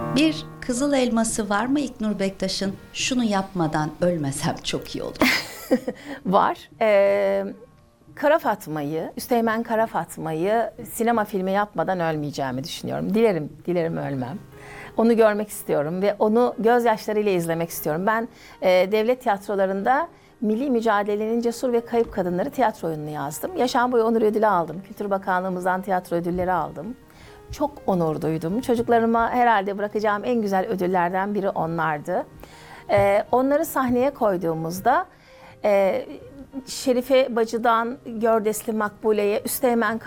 Bir kızıl elması var mı İlknur Bektaş'ın? Şunu yapmadan ölmesem çok iyi olur. Var. Kara Fatma'yı, Üsteğmen Kara Fatma'yı sinema filmi yapmadan ölmeyeceğimi düşünüyorum. Dilerim ölmem. Onu görmek istiyorum ve onu gözyaşlarıyla izlemek istiyorum. Ben devlet tiyatrolarında milli mücadelenin cesur ve kayıp kadınları tiyatro oyununu yazdım. Yaşam boyu onur ödülü aldım. Kültür Bakanlığımızdan tiyatro ödülleri aldım. Çok onur duydum. Çocuklarıma herhalde bırakacağım en güzel ödüllerden biri onlardı. Onları sahneye koyduğumuzda Şerife Bacı'dan Gördesli Makbule'ye, Üsteğmen